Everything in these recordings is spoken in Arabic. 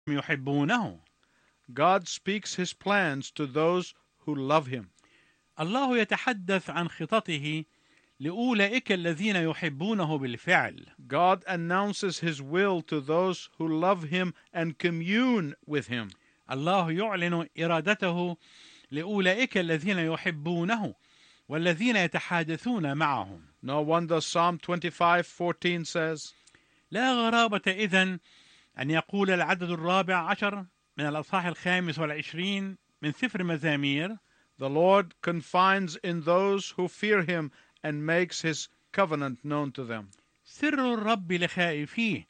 يحبونه. God speaks his plans to those who love him. الله يتحدث عن خططه لأولئك الذين يحبونه بالفعل. God announces his will to those who love him and commune with him. الله يعلن إرادته لأولئك الذين يحبونه والذين يتحادثون معهم. No wonder Psalm 25:14 says, لا غرابة إذن أن يقول العدد 14 من الأصحاح 25 من سفر مزامير: The Lord confides in those who fear him and makes his covenant known to them. سر الرب لخائفيه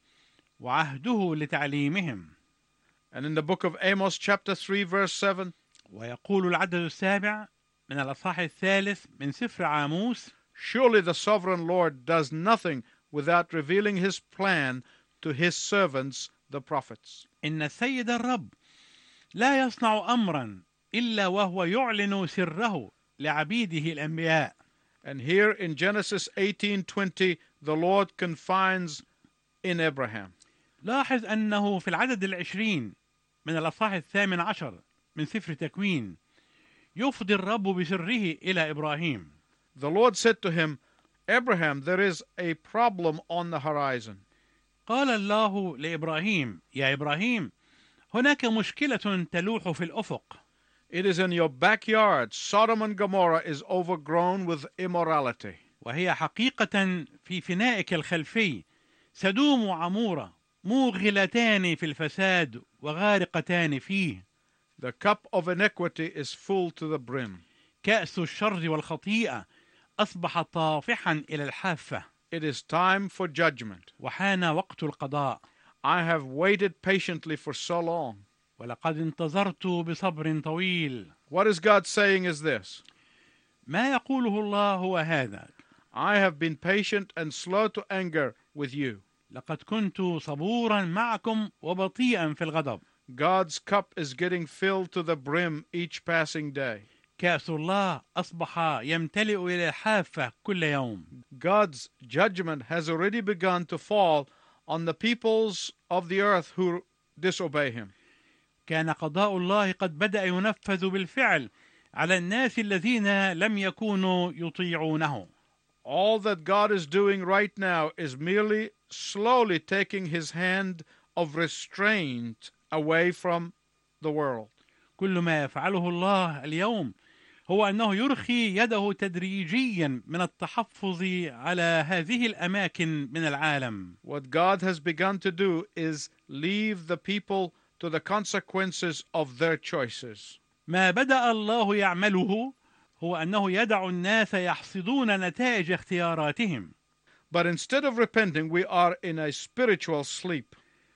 وعهده لتعليمهم. And in the book of Amos chapter 3 verse 7, ويقول العدد 7 من الأصحاح 3 من سفر عاموس: Surely the sovereign Lord does nothing without revealing his plan to his servants the prophets. إن السيد الرب لا يصنع أمرا إلا وهو يعلن سره لعبيده الأنبياء. And here in Genesis 18:20, the Lord confides in Abraham. لاحظ أنه في العدد 20 من الأصحاح 18 من سفر تكوين يفضي الرب بسره إلى إبراهيم. The Lord said to him, Abraham, there is a problem on the horizon. قال الله لإبراهيم: يا إبراهيم، هناك مشكلة تلوح في الأفق. It is in your backyard. Sodom and Gomorrah is overgrown with immorality. وهي حقيقة في فنائك الخلفي. سدوم وعمورة موغلتان في الفساد وغارقتان فيه. The cup of iniquity is full to the brim. كأس الشر والخطيئة أصبح طافحا إلى الحافة. It is time for judgment. وحان وقت القضاء. I have waited patiently for so long. ولقد انتظرت بصبر طويل. What is God saying is this? ما يقوله الله هو هذا: I have been patient and slow to anger with you. لقد كنت صبورا معكم وبطيئا في الغضب. God's cup is getting filled to the brim each passing day. كأس الله أصبح يمتلئ إلى الحافة كل يوم. God's judgment has already begun to fall on the peoples of the earth who disobey him. كان قضاء الله قد بدأ ينفذ بالفعل على الناس الذين لم يكونوا يطيعونه. All that God is doing right now is merely slowly taking his hand of restraint away from the world. كل ما يفعله الله اليوم هو أنه يرخي يده تدريجيا من التحفظ على هذه الأماكن من العالم. What God has begun to do is leave the people to the consequences of their choices. ما بدأ الله يعمله هو أنه يدع الناس يحصدون نتائج اختياراتهم. But instead of repenting, we are in a spiritual sleep.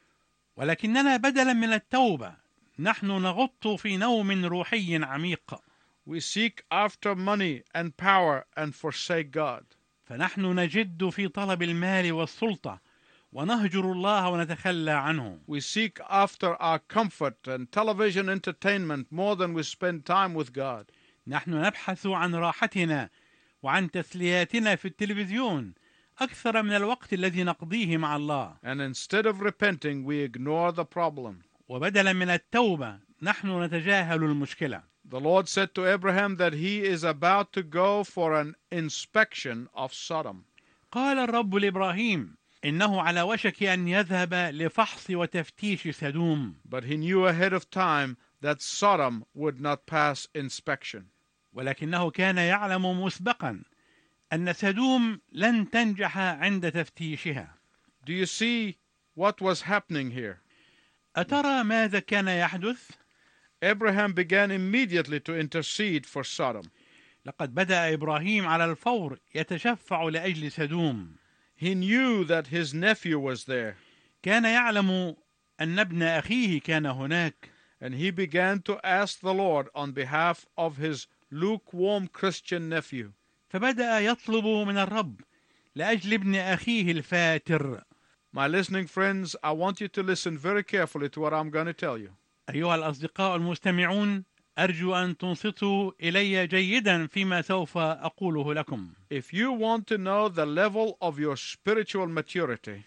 ولكننا بدلا من التوبة نحن نغط في نوم روحي عميق. We seek after money and power and forsake God. فنحن نجد في طلب المال والسلطة ونهجر الله ونتخلى عنه. We seek after our comfort and television entertainment more than we spend time with God. نحن نبحث عن راحتنا وعن تسلياتنا في التلفزيون أكثر من الوقت الذي نقضيه مع الله. And instead of repenting, we ignore the problem. وبدلا من التوبة نحن نتجاهل المشكلة. The Lord said to Abraham that he is about to go for an inspection of Sodom. قال الرب لإبراهيم إنه على وشك أن يذهب لفحص وتفتيش سدوم. But he knew ahead of time that Sodom would not pass inspection. ولكنه كان يعلم مسبقا أن سدوم لن تنجح عند تفتيشها. Do you see what was happening here? أترى ماذا كان يحدث؟ Abraham began immediately to intercede for Sodom. لقد بدأ إبراهيم على الفور يتشفع لأجل سدوم. He knew that his nephew was there. كان يعلم أن ابن أخيه كان هناك. And he began to ask the Lord on behalf of his lukewarm Christian nephew. فبدأ يطلب من الرب لأجل ابن أخيه الفاتر. My listening friends, I want you to listen very carefully to what I'm going to tell you. أيها الأصدقاء المستمعون، أرجو أن تنصتوا إلي جيدا فيما سوف أقوله لكم. If you want to know the level of your spiritual maturity,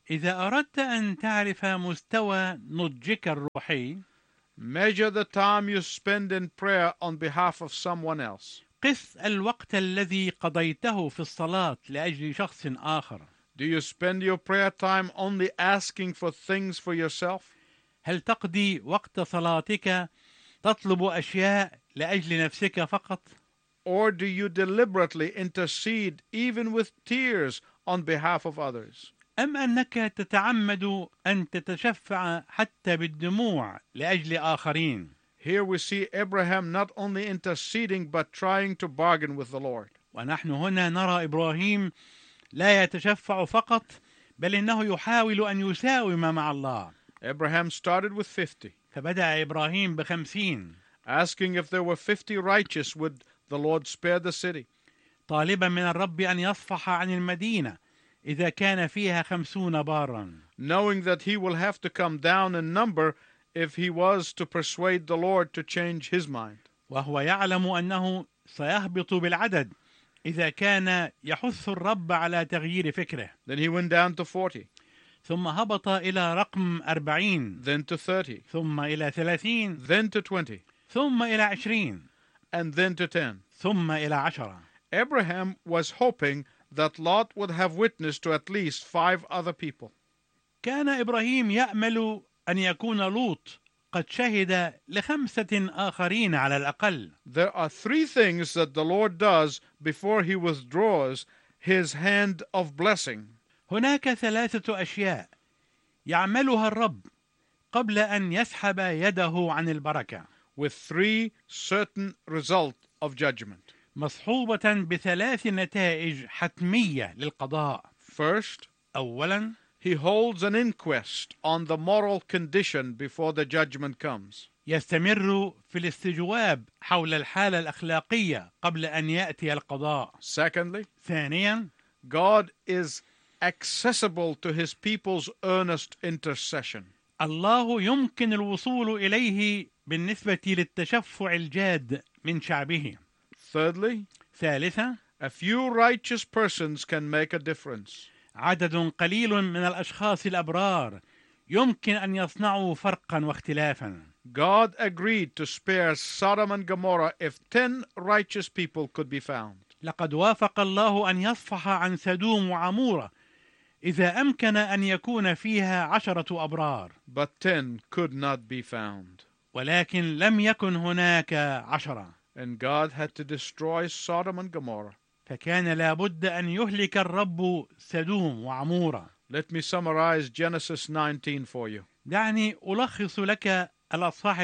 إذا أردت أن تعرف مستوى نضجك الروحي، measure the time you spend in prayer on behalf of someone else. قس الوقت الذي قضيته في الصلاة لأجل شخص آخر. Do you spend your prayer time only asking for things for yourself? هل تقضي وقت صلاتك تطلب أشياء لأجل نفسك فقط؟ Or do you deliberately intercede even with tears on behalf of others? أم أنك تتعمد أن تتشفع حتى بالدموع لأجل آخرين؟ Here we see Abraham not only interceding but trying to bargain with the Lord. ونحن هنا نرى إبراهيم لا يتشفع فقط، بل إنه يحاول أن يساوم مع الله. Abraham started with 50, فبدأ إبراهيم ب50، asking if there were 50 righteous, would the Lord spare the city? طالبا من الرب أن يصفح عن المدينة إذا كان فيها 50 بارا، Knowing that he will have to come down in number if he was to persuade the Lord to change his mind. وهو يعلم أنه سيهبط بالعدد إذا كان يحث الرب على تغيير فكره. Then he went down to 40, ثم هبط إلى رقم 40، then to 30, ثم إلى 30، then to 20, ثم إلى 20، and then to 10. ثم إلى 10. Abraham was hoping that Lot would have witnessed to at least 5 other people. كان إبراهيم يأمل أن يكون لوط قد شهد ل5 آخرين على الأقل. There are 3 things that the Lord does before he withdraws his hand of blessing. هناك 3 أشياء يعملها الرب قبل أن يسحب يده عن البركة، with 3 certain results of judgment. مصحوبة ب3 نتائج حتمية للقضاء. First, أولا، he holds an inquest on the moral condition before the judgment comes. يستمر في الاستجواب حول الحالة الأخلاقية قبل أن يأتي القضاء. Secondly, ثانيا، God is accessible to his people's earnest intercession. الله يمكن الوصول إليه بالنسبة للتشفع الجاد من شعبه. Thirdly, ثالثا، a few righteous persons can make a difference. عدد قليل من الأشخاص الأبرار يمكن أن يصنعوا فرقا واختلافا. God agreed to spare Sodom and Gomorrah if 10 righteous people could be found. لقد وافق الله أن يصفح عن سدوم وعمورة إذا أمكن أن يكون فيها 10 أبرار، But 10 could not be found. ولكن لم يكن هناك 10. And God had to destroy Sodom and Gomorrah. فكان لابد أن يهلك الرب سدوم وعمورة. Let me summarize Genesis 19 for you. دعني ألخص لك الأصحاح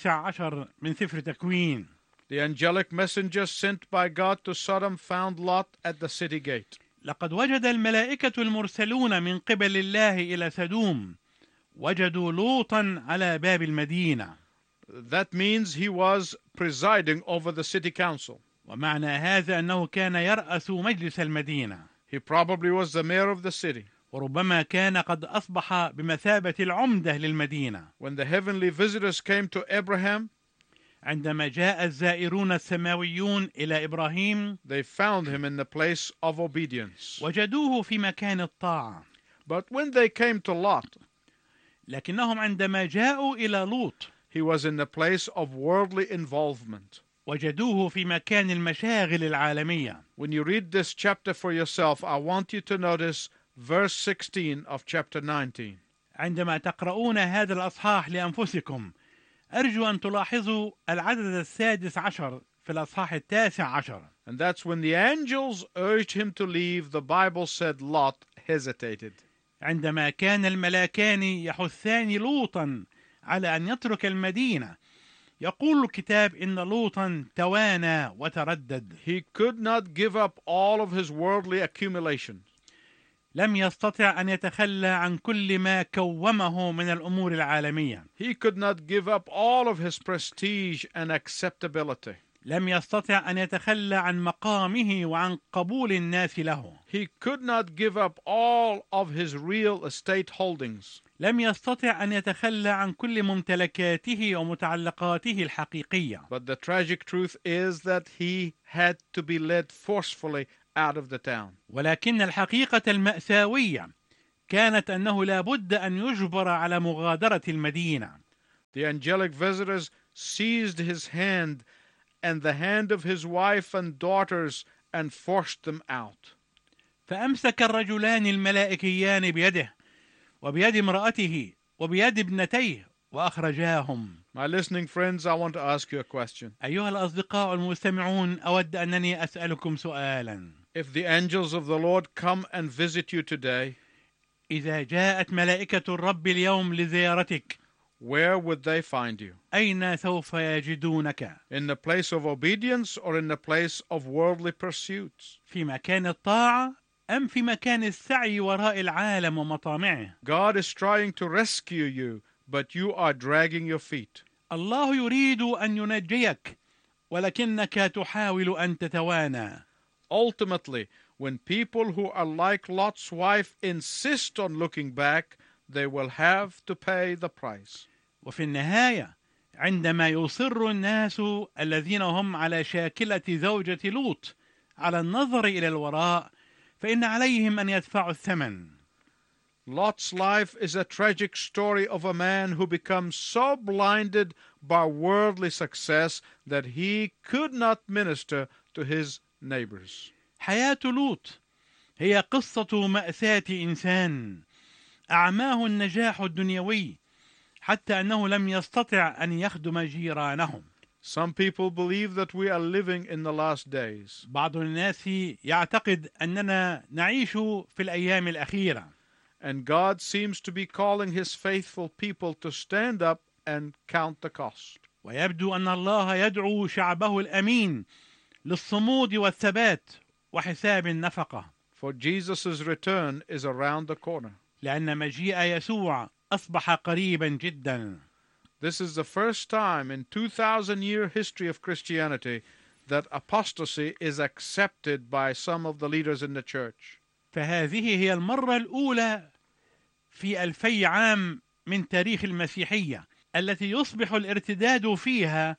19 من سفر تكوين. The angelic messenger sent by God to Sodom found Lot at the city gate. لقد وجد الملائكة المرسلون من قبل الله إلى سدوم وجدوا لوطا على باب المدينة. That means he was presiding over the city council. ومعنى هذا أنه كان يرأس مجلس المدينة. He probably was the mayor of the city. وربما كان قد أصبح بمثابة العمدة للمدينة. When the heavenly visitors came to Abraham, عندما جاء الزائرون السماويون إلى إبراهيم they found him in the place of obedience. وجدوه في مكان الطاعة. But when they came to Lot, لكنهم عندما جاءوا إلى لوط he was in the place of worldly involvement. وجدوه في مكان المشاغل العالمية. When you read this chapter for yourself, I want you to notice verse 16 of chapter 19. عندما تقرؤون هذا الأصحاح لأنفسكم، أرجو أن تلاحظوا العدد 16 في الأصحاح 19. And that's when the angels urged him to leave, the Bible said Lot hesitated. عندما كان الملاكان يحثان لوطا على أن يترك المدينة، يقول الكتاب إن لوطا توانى وتردد. He could not give up all of his worldly accumulations. لم يستطع أن يتخلى عن كل ما كومه من الأمور العالمية. He could not give up all of his prestige and acceptability. لم يستطع أن يتخلى عن مقامه وعن قبول الناس له. He could not give up all of his real estate holdings. لم يستطع أن يتخلى عن كل ممتلكاته ومتعلقاته الحقيقية. But the tragic truth is that he had to be led forcefully out of the town. ولكن الحقيقة المأساوية كانت أنه لا بد أن يجبر على مغادرة المدينة. The angelic visitors seized his hand and the hand of his wife and daughters and forced them out. فأمسك الرجلان الملائكيان بيده وبيد امرأته وبيد ابنتيه وأخرجاهم. My listening friends, I want to ask you a question. أيها الأصدقاء المستمعون، أود أنني أسألكم سؤالا. If the angels of the Lord come and visit you today, إذا جاءت ملائكة الرب اليوم لزيارتك، where would they find you? أين سوف يجدونك؟ In the place of obedience or in the place of worldly pursuits? في مكان الطاعة أم في مكان السعي وراء العالم ومطامعه؟ God is trying to rescue you, but you are dragging your feet. الله يريد أن ينجيك ولكنك تحاول أن تتوانى. Ultimately, when people who are like Lot's wife insist on looking back, they will have to pay the price. وفي النهاية عندما يصر الناس الذين هم على شاكلة زوجة لوط على النظر إلى الوراء، فإن عليهم أن يدفعوا الثمن. Lot's life is a tragic story of a man who becomes so blinded by worldly success that he could not minister to his neighbors. حياة لوط هي قصة مأساة إنسان أعماه النجاح الدنيوي حتى أنه لم يستطع أن يخدم جيرانهم. Some people believe that we are living in the last days. بعض الناس يعتقد أننا نعيش في الأيام الأخيرة. And God seems to be calling his faithful people to stand up and count the cost. ويبدو أن الله يدعو شعبه الأمين للصمود والثبات وحساب النفقة. For Jesus' return is around the corner. لأن مجيء يسوع أصبح قريبا جدا. This is the first time in 2,000-year history of Christianity that apostasy is accepted by some of the leaders in the church. فهذه هي المرة الأولى في 2000 عام من تاريخ المسيحية التي يصبح الارتداد فيها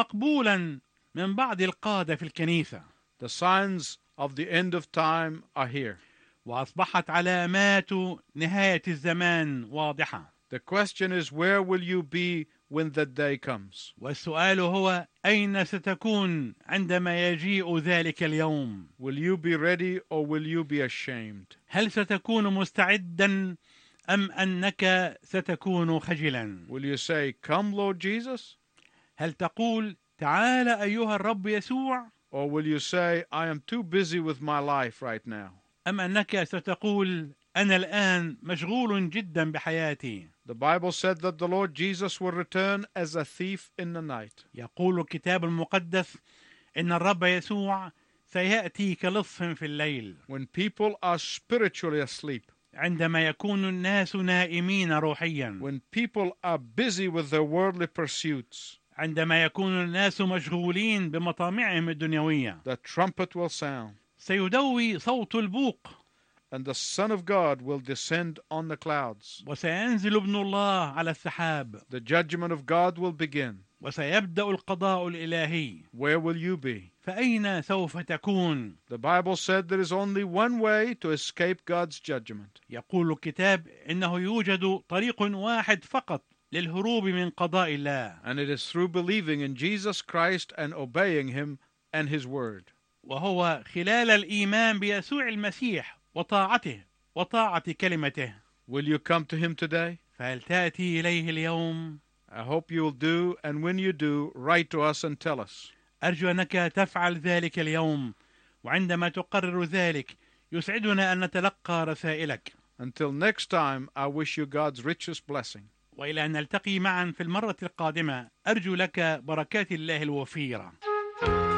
مقبولا من بعض القادة في الكنيسة. The signs of the end of time are here. وأصبحت علامات نهاية الزمان واضحة. The question is, where will you be when that day comes? والسؤال هو أين ستكون عندما يجيء ذلك اليوم؟ Will you be ready or will you be ashamed? هل ستكون مستعدا أم أنك ستكون خجلا؟ Will you say, "Come, Lord Jesus"? هل تقول تعال أيها الرب يسوع؟ Or will you say, "I am too busy with my life right now"? أم أنك ستقول أنا الآن مشغول جدا بحياتي؟ The Bible said that the Lord Jesus will return as a thief in the night. يقول الكتاب المقدس إن الرب يسوع سيأتي كلص في الليل. When people are spiritually asleep. عندما يكون الناس نائمين روحيا. When people are busy with their worldly pursuits. عندما يكون الناس مشغولين بمطامعهم الدنيوية. The trumpet will sound. سيدوي صوت البوق. And the Son of God will descend on the clouds. وسينزل ابن الله على السحاب. The judgment of God will begin. وسيبدأ القضاء الإلهي. Where will you be? فأين سوف تكون؟ The Bible said there is only one way to escape God's judgment. يقول الكتاب إنه يوجد طريق واحد فقط للهروب من قضاء الله. And it is through believing in Jesus Christ and obeying him and his word. وهو خلال الإيمان بيسوع المسيح وطاعته وطاعة كلمته. Will you come to him today? فهل تأتي إليه اليوم؟ I hope you'll do, and when you do, write to us and tell us. أرجو أنك تفعل ذلك اليوم، وعندما تقرر ذلك يسعدنا أن نتلقى رسائلك. Until next time, I wish you God's richest blessing. وإلى أن نلتقي معا في المرة القادمة، أرجو لك بركات الله الوفيرة.